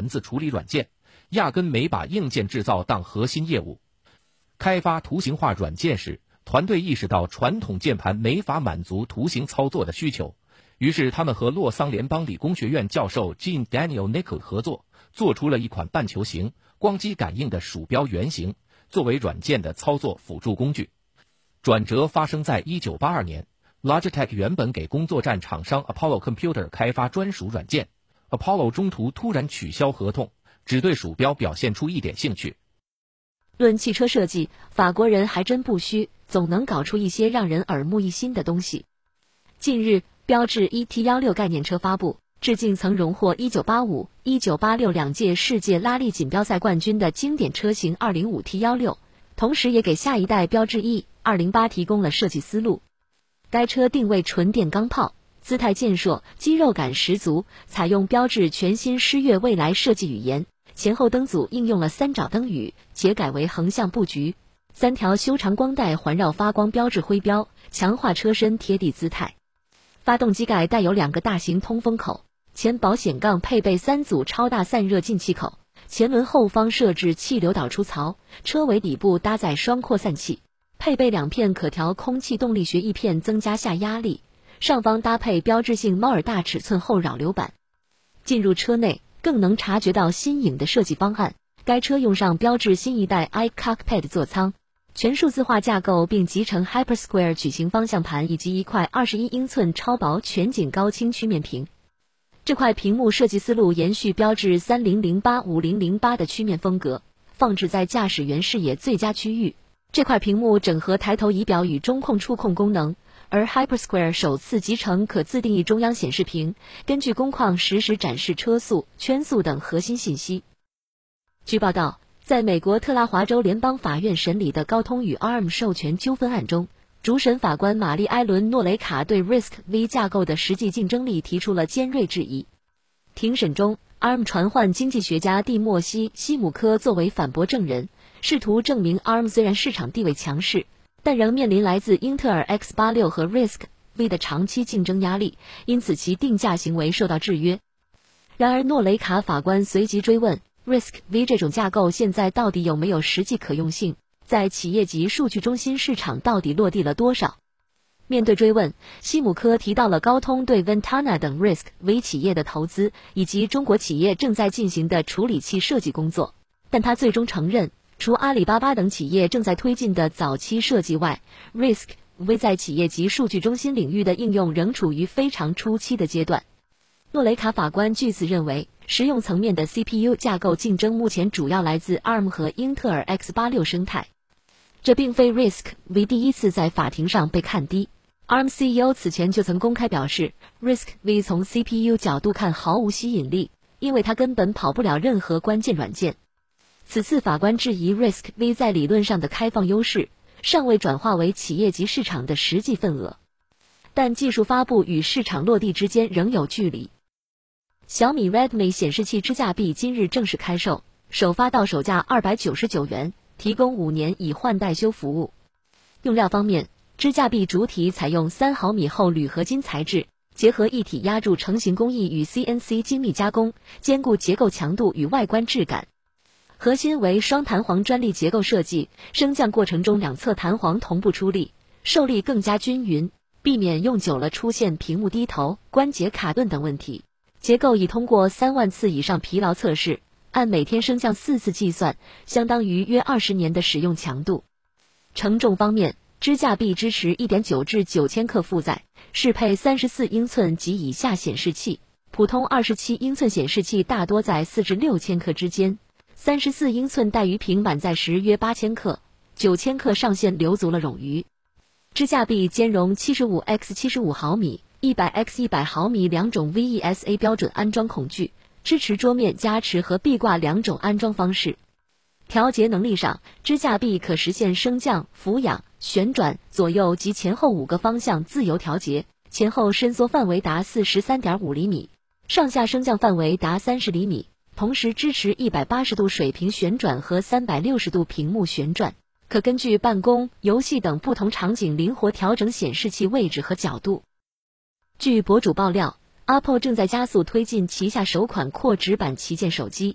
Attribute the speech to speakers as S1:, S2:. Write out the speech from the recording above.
S1: 文字处理软件，压根没把硬件制造当核心业务。开发图形化软件时，团队意识到传统键盘没法满足图形操作的需求，于是他们和洛桑联邦理工学院教授 Jean Daniel Nicol 合作，做出了一款半球形、光机感应的鼠标原型，作为软件的操作辅助工具。转折发生在1982年， Logitech 原本给工作站厂商 Apollo Computer 开发专属软件， Apollo 中途突然取消合同，只对鼠标表现出一点兴趣。
S2: 论汽车设计，法国人还真不虚，总能搞出一些让人耳目一新的东西。近日，标致 ET16 概念车发布，致敬曾荣获1985、1986两届世界拉力锦标赛冠军的经典车型 205T16， 同时也给下一代标致 E208 提供了设计思路。该车定位纯电钢炮，姿态健硕，肌肉感十足，采用标致全新狮跃未来设计语言，前后灯组应用了三爪灯语，且改为横向布局，3条修长光带环绕发光标志徽标，强化车身贴地姿态。发动机盖带有2个大型通风口，前保险杠配备3组超大散热进气口，前轮后方设置气流导出槽，车尾底部搭载双扩散器，配备2片可调空气动力学翼片增加下压力，上方搭配标志性猫耳大尺寸后扰流板。进入车内更能察觉到新颖的设计方案，该车用上标致新一代 iCockpit 座舱，全数字化架构，并集成 Hypersquare 曲形方向盘以及一块21英寸超薄全景高清曲面屏。这块屏幕设计思路延续标致3008-5008的曲面风格，放置在驾驶员视野最佳区域。这块屏幕整合抬头仪表与中控触控功能，而 Hypersquare 首次集成可自定义中央显示屏，根据工况实时展示车速、圈速等核心信息。据报道，在美国特拉华州联邦法院审理的高通与 ARM 授权纠纷案中，主审法官玛丽·埃伦·诺雷卡对 RISC-V 架构的实际竞争力提出了尖锐质疑。庭审中， ARM 传唤经济学家蒂莫西·西姆科作为反驳证人，试图证明 ARM 虽然市场地位强势，但仍面临来自英特尔 X86 和 RISC-V 的长期竞争压力，因此其定价行为受到制约。然而，诺雷卡法官随即追问， RISC-V 这种架构现在到底有没有实际可用性，在企业级数据中心市场到底落地了多少？面对追问，西姆科提到了高通对 Ventana 等 RISC-V 企业的投资，以及中国企业正在进行的处理器设计工作，但他最终承认，除阿里巴巴等企业正在推进的早期设计外， RISC-V 在企业级数据中心领域的应用仍处于非常初期的阶段。诺雷卡法官据此认为，实用层面的 CPU 架构竞争目前主要来自 ARM 和英特尔 X86 生态。这并非 RISC-V 第一次在法庭上被看低。ARM CEO 此前就曾公开表示， RISC-V 从 CPU 角度看毫无吸引力，因为它根本跑不了任何关键软件。此次法官质疑 RISC-V 在理论上的开放优势尚未转化为企业级市场的实际份额，但技术发布与市场落地之间仍有距离。小米 Redmi 显示器支架臂今日正式开售，首发到手价299元，提供5年以换代修服务。用料方面，支架臂主体采用3毫米厚铝合金材质，结合一体压铸成型工艺与 CNC 精密加工，兼顾结构强度与外观质感。核心为双弹簧专利结构设计，升降过程中两侧弹簧同步出力，受力更加均匀，避免用久了出现屏幕低头、关节卡顿等问题。结构已通过3万次以上疲劳测试，按每天升降4次计算，相当于约20年的使用强度。承重方面，支架臂支持 1.9 至9千克负载，适配34英寸及以下显示器，普通27英寸显示器大多在4至6千克之间，34英寸带鱼平板载时约8千克，9千克上限留足了冗余。支架臂兼容 75x75 毫米、100x100 毫米两种 VESA 标准安装孔距，支持桌面加持和壁挂2种安装方式。调节能力上，支架臂可实现升降、俯仰、旋转、左右及前后5个方向自由调节，前后伸缩范围达 43.5 厘米，上下升降范围达30厘米，同时支持180度水平旋转和360度屏幕旋转，可根据办公、游戏等不同场景灵活调整显示器位置和角度。据博主爆料，Apple 正在加速推进旗下首款扩直板旗舰手机，